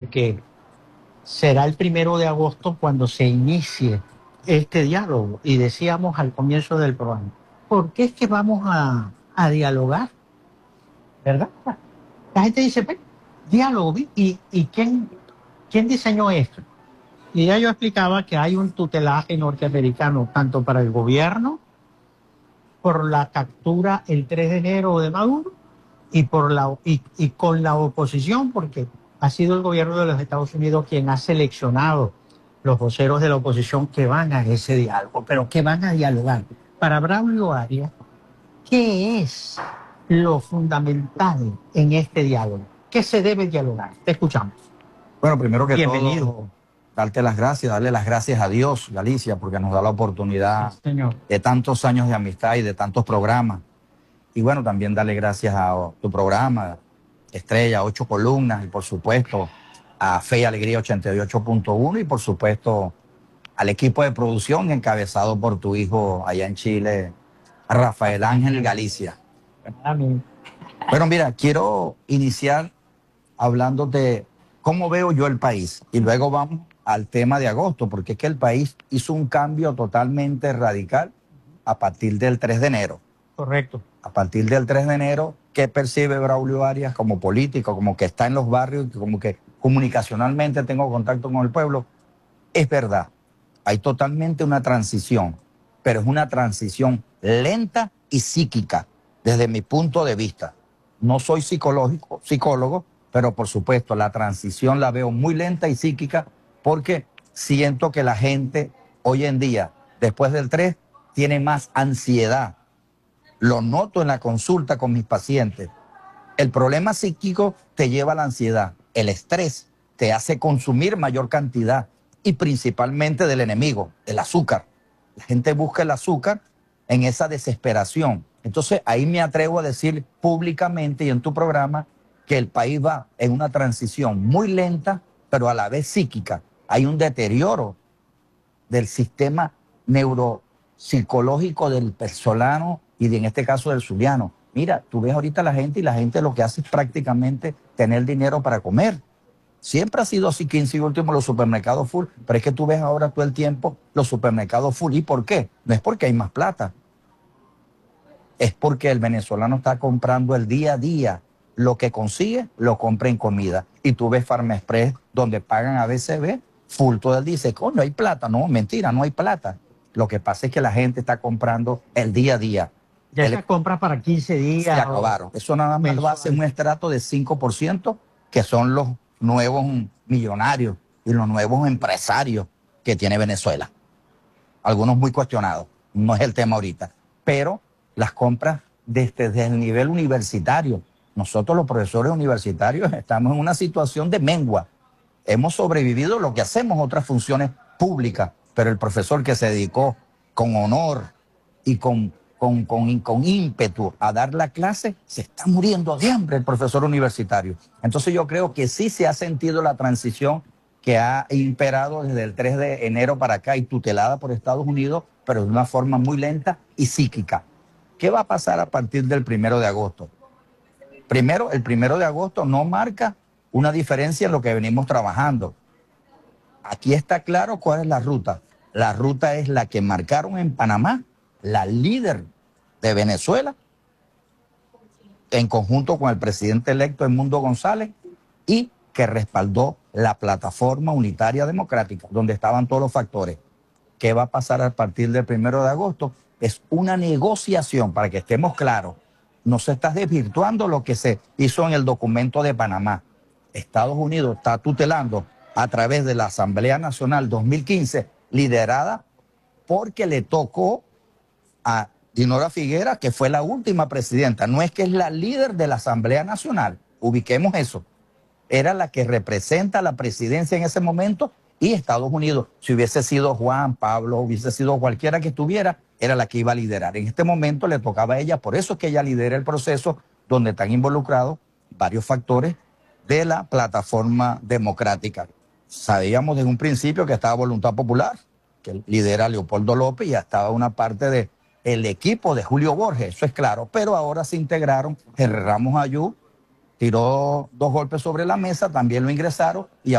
que será el 1 de agosto cuando se inicie este diálogo. Y decíamos al comienzo del programa, ¿por qué es que vamos a dialogar? ¿Verdad? La gente dice, pues, diálogo, ¿y quién diseñó esto? Y ya yo explicaba que hay un tutelaje norteamericano tanto para el gobierno por la captura el 3 de enero de Maduro y con la oposición, porque ha sido el gobierno de los Estados Unidos quien ha seleccionado los voceros de la oposición que van a ese diálogo, pero que van a dialogar. Para Braulio Arias, ¿qué es lo fundamental en este diálogo? ¿Qué se debe dialogar? Te escuchamos. Bueno, primero que Bienvenido. todo, darte las gracias, darle las gracias a Dios, Galicia, porque nos da la oportunidad Sí, señor. de tantos años de amistad y de tantos programas. Y bueno, también darle gracias a tu programa, Estrella, 8 columnas, y por supuesto a Fe y Alegría 88.1 y por supuesto al equipo de producción encabezado por tu hijo allá en Chile, Rafael Ángel Galicia. Amén. Bueno, mira, quiero iniciar hablándote cómo veo yo el país y luego vamos al tema de agosto, porque es que el país hizo un cambio totalmente radical a partir del 3 de enero. Correcto. A partir del 3 de enero, ¿qué percibe Braulio Arias como político, como que está en los barrios, como que comunicacionalmente tengo contacto con el pueblo? Es verdad, hay totalmente una transición, pero es una transición lenta y psíquica, desde mi punto de vista. No soy psicólogo, pero por supuesto la transición la veo muy lenta y psíquica porque siento que la gente hoy en día, después del 3, tiene más ansiedad. Lo noto en la consulta con mis pacientes. El problema psíquico te lleva a la ansiedad. El estrés te hace consumir mayor cantidad y principalmente del enemigo, el azúcar. La gente busca el azúcar en esa desesperación. Entonces ahí me atrevo a decir públicamente y en tu programa que el país va en una transición muy lenta, pero a la vez psíquica. Hay un deterioro del sistema neuropsicológico del venezolano y en este caso del zuliano. Mira, tú ves ahorita a la gente y la gente lo que hace es prácticamente tener dinero para comer. Siempre ha sido así, 15 y último, los supermercados full, pero es que tú ves ahora todo el tiempo los supermercados full. ¿Y por qué? No es porque hay más plata, es porque el venezolano está comprando el día a día. Lo que consigue, lo compra en comida. Y tú ves Farm Express, donde pagan ABCB, full todo el día. Dice, coño, hay plata. No, mentira, no hay plata. Lo que pasa es que la gente está comprando el día a día. Ya esas compras para 15 días. Se acabaron. Eso nada más lo hace un estrato de 5%, que son los nuevos millonarios y los nuevos empresarios que tiene Venezuela. Algunos muy cuestionados. No es el tema ahorita. Pero las compras desde el nivel universitario. Nosotros los profesores universitarios estamos en una situación de mengua. Hemos sobrevivido lo que hacemos otras funciones públicas, pero el profesor que se dedicó con honor y con ímpetu a dar la clase, se está muriendo de hambre el profesor universitario. Entonces yo creo que sí se ha sentido la transición que ha imperado desde el 3 de enero para acá y tutelada por Estados Unidos, pero de una forma muy lenta y psíquica. ¿Qué va a pasar a partir del 1 de agosto? Primero, el 1 de agosto no marca una diferencia en lo que venimos trabajando. Aquí está claro cuál es la ruta. La ruta es la que marcaron en Panamá, la líder de Venezuela, en conjunto con el presidente electo Edmundo González, y que respaldó la plataforma unitaria democrática, donde estaban todos los factores. ¿Qué va a pasar a partir del 1 de agosto? Es una negociación, para que estemos claros. No se está desvirtuando lo que se hizo en el documento de Panamá. Estados Unidos está tutelando a través de la Asamblea Nacional 2015, liderada porque le tocó a Dinora Figuera, que fue la última presidenta. No es que es la líder de la Asamblea Nacional, ubiquemos eso. Era la que representa la presidencia en ese momento y Estados Unidos, si hubiese sido Juan, Pablo, hubiese sido cualquiera que estuviera, era la que iba a liderar. En este momento le tocaba a ella, por eso es que ella lidera el proceso donde están involucrados varios factores de la plataforma democrática. Sabíamos desde un principio que estaba Voluntad Popular, que lidera Leopoldo López, y ya estaba una parte del equipo de Julio Borges, eso es claro, pero ahora se integraron Henry Ramos Ayú, tiró 2 golpes sobre la mesa, también lo ingresaron y